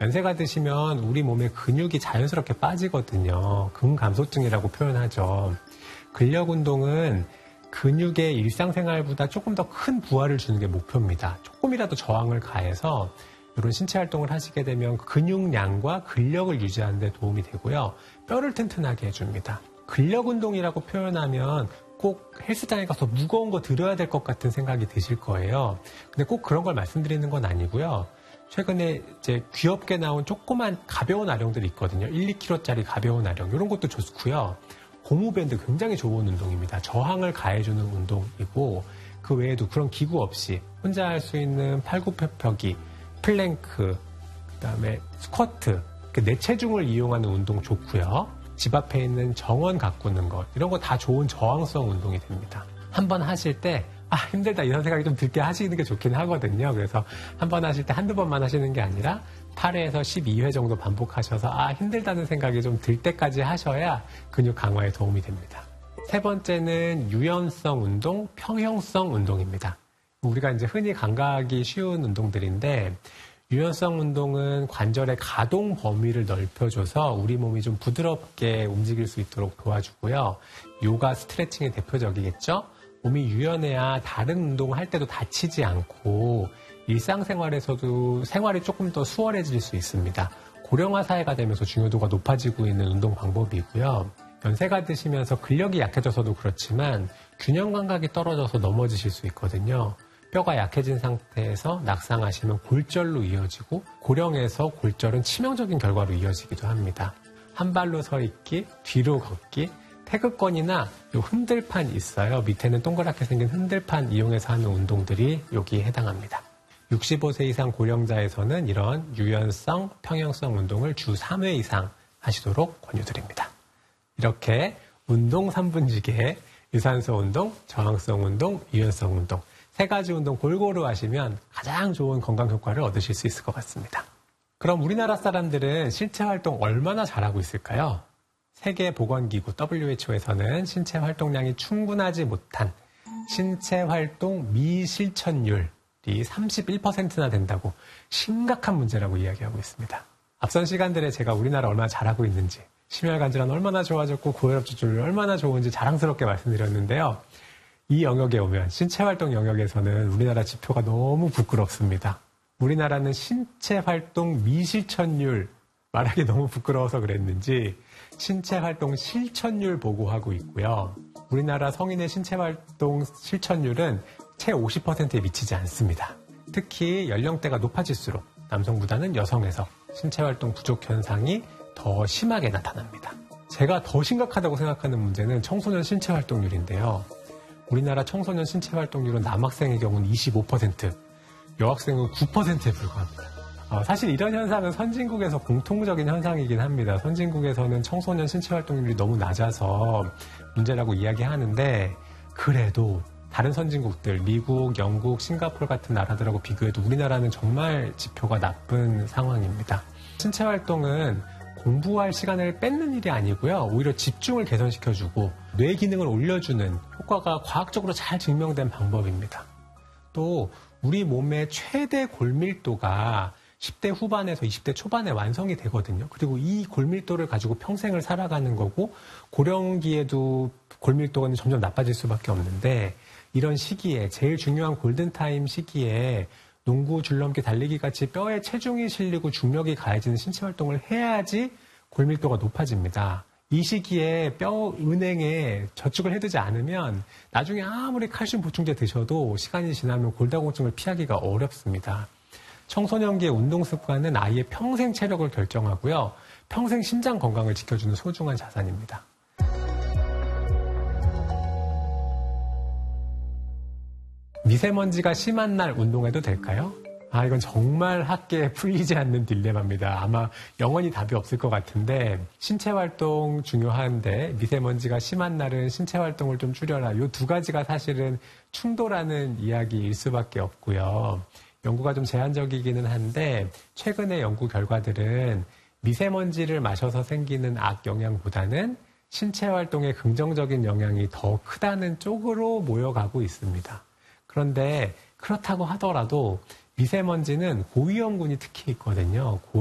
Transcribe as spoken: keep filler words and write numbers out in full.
연세가 드시면 우리 몸에 근육이 자연스럽게 빠지거든요. 근감소증이라고 표현하죠. 근력 운동은 근육의 일상생활보다 조금 더 큰 부하를 주는 게 목표입니다. 조금이라도 저항을 가해서 이런 신체 활동을 하시게 되면 근육량과 근력을 유지하는 데 도움이 되고요. 뼈를 튼튼하게 해줍니다. 근력 운동이라고 표현하면 꼭 헬스장에 가서 무거운 거 들어야 될 것 같은 생각이 드실 거예요. 근데 꼭 그런 걸 말씀드리는 건 아니고요. 최근에 이제 귀엽게 나온 조그만 가벼운 아령들이 있거든요. 일, 이 킬로그램짜리 가벼운 아령. 이런 것도 좋고요. 고무밴드 굉장히 좋은 운동입니다. 저항을 가해주는 운동이고 그 외에도 그런 기구 없이 혼자 할 수 있는 팔굽혀펴기, 플랭크, 그다음에 스쿼트, 내 체중을 이용하는 운동 좋고요. 집 앞에 있는 정원 가꾸는 것 이런 거 다 좋은 저항성 운동이 됩니다. 한번 하실 때 아 힘들다 이런 생각이 좀 들게 하시는 게 좋긴 하거든요. 그래서 한번 하실 때 한두 번만 하시는 게 아니라 팔 회에서 십이 회 정도 반복하셔서 아 힘들다는 생각이 좀 들 때까지 하셔야 근육 강화에 도움이 됩니다. 세 번째는 유연성 운동, 평형성 운동입니다. 우리가 이제 흔히 감각이 쉬운 운동들인데 유연성 운동은 관절의 가동 범위를 넓혀줘서 우리 몸이 좀 부드럽게 움직일 수 있도록 도와주고요. 요가 스트레칭의 대표적이겠죠? 몸이 유연해야 다른 운동을 할 때도 다치지 않고 일상생활에서도 생활이 조금 더 수월해질 수 있습니다. 고령화 사회가 되면서 중요도가 높아지고 있는 운동 방법이고요. 연세가 드시면서 근력이 약해져서도 그렇지만 균형 감각이 떨어져서 넘어지실 수 있거든요. 뼈가 약해진 상태에서 낙상하시면 골절로 이어지고 고령에서 골절은 치명적인 결과로 이어지기도 합니다. 한 발로 서 있기, 뒤로 걷기, 태극권이나 요 흔들판 있어요. 밑에는 동그랗게 생긴 흔들판 이용해서 하는 운동들이 여기에 해당합니다. 육십오 세 이상 고령자에서는 이런 유연성, 평형성 운동을 주 삼 회 이상 하시도록 권유드립니다. 이렇게 운동 삼 분지계, 유산소 운동, 저항성 운동, 유연성 운동 세 가지 운동 골고루 하시면 가장 좋은 건강 효과를 얻으실 수 있을 것 같습니다. 그럼 우리나라 사람들은 신체 활동 얼마나 잘하고 있을까요? 세계보건기구 더블유 에이치 오에서는 신체 활동량이 충분하지 못한 신체 활동 미실천율이 삼십일 퍼센트나 된다고 심각한 문제라고 이야기하고 있습니다. 앞선 시간들에 제가 우리나라 얼마나 잘하고 있는지, 심혈관질환 얼마나 좋아졌고 고혈압 지수율 얼마나 좋은지 자랑스럽게 말씀드렸는데요. 이 영역에 오면 신체활동 영역에서는 우리나라 지표가 너무 부끄럽습니다. 우리나라는 신체활동 미실천율 말하기 너무 부끄러워서 그랬는지 신체활동 실천율 보고하고 있고요. 우리나라 성인의 신체활동 실천율은 채 오십 퍼센트에 미치지 않습니다. 특히 연령대가 높아질수록 남성보다는 여성에서 신체활동 부족 현상이 더 심하게 나타납니다. 제가 더 심각하다고 생각하는 문제는 청소년 신체활동률인데요. 우리나라 청소년 신체활동률은 남학생의 경우는 이십오 퍼센트, 여학생은 구 퍼센트에 불과합니다. 어, 사실 이런 현상은 선진국에서 공통적인 현상이긴 합니다. 선진국에서는 청소년 신체활동률이 너무 낮아서 문제라고 이야기하는데 그래도 다른 선진국들, 미국, 영국, 싱가포르 같은 나라들하고 비교해도 우리나라는 정말 지표가 나쁜 상황입니다. 신체활동은 공부할 시간을 뺏는 일이 아니고요. 오히려 집중을 개선시켜주고 뇌 기능을 올려주는 효과가 과학적으로 잘 증명된 방법입니다. 또 우리 몸의 최대 골밀도가 십 대 후반에서 이십 대 초반에 완성이 되거든요. 그리고 이 골밀도를 가지고 평생을 살아가는 거고 고령기에도 골밀도가 점점 나빠질 수밖에 없는데 이런 시기에 제일 중요한 골든타임 시기에 농구, 줄넘기, 달리기 같이 뼈에 체중이 실리고 중력이 가해지는 신체 활동을 해야지 골밀도가 높아집니다. 이 시기에 뼈 은행에 저축을 해두지 않으면 나중에 아무리 칼슘 보충제 드셔도 시간이 지나면 골다공증을 피하기가 어렵습니다. 청소년기의 운동 습관은 아이의 평생 체력을 결정하고요. 평생 심장 건강을 지켜주는 소중한 자산입니다. 미세먼지가 심한 날 운동해도 될까요? 아, 이건 정말 학계에 풀리지 않는 딜레마입니다. 아마 영원히 답이 없을 것 같은데 신체 활동 중요한데 미세먼지가 심한 날은 신체 활동을 좀 줄여라. 이 두 가지가 사실은 충돌하는 이야기일 수밖에 없고요. 연구가 좀 제한적이기는 한데 최근의 연구 결과들은 미세먼지를 마셔서 생기는 악영향보다는 신체 활동에 긍정적인 영향이 더 크다는 쪽으로 모여가고 있습니다. 그런데 그렇다고 하더라도 미세먼지는 고위험군이 특히 있거든요.